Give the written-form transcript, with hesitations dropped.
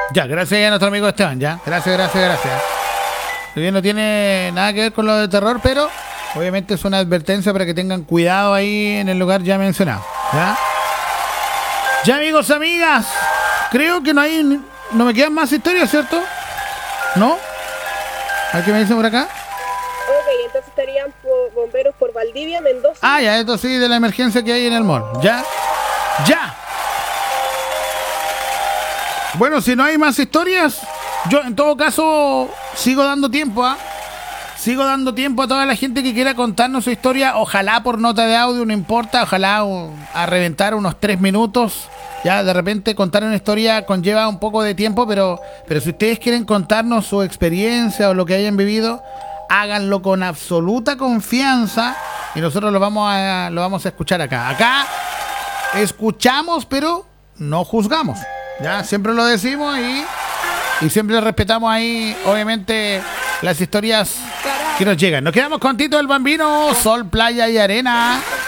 Ya, gracias a nuestro amigo Esteban, ya. Gracias. Si bien no tiene nada que ver con lo de terror, pero obviamente es una advertencia para que tengan cuidado ahí en el lugar ya mencionado. ¿Ya? Ya, amigos, amigas. Creo que no me quedan más historias, ¿cierto? ¿No? A ver qué me dicen por acá. Ok, entonces estarían bomberos por Valdivia, Mendoza. Ah, ya, esto sí, de la emergencia que hay en el mall. ¿Ya? ¡Ya! Bueno, si no hay más historias, yo en todo caso sigo dando tiempo, Sigo dando tiempo a toda la gente que quiera contarnos su historia. Ojalá por nota de audio, no importa. Ojalá a reventar unos 3 minutos. Ya, de repente contar una historia conlleva un poco de tiempo, pero si ustedes quieren contarnos su experiencia o lo que hayan vivido, háganlo con absoluta confianza y nosotros lo vamos a escuchar acá. Acá escuchamos, pero no juzgamos. Ya, siempre lo decimos y siempre respetamos ahí, obviamente, las historias que nos llegan. Nos quedamos con Tito el Bambino, Sol, Playa y Arena.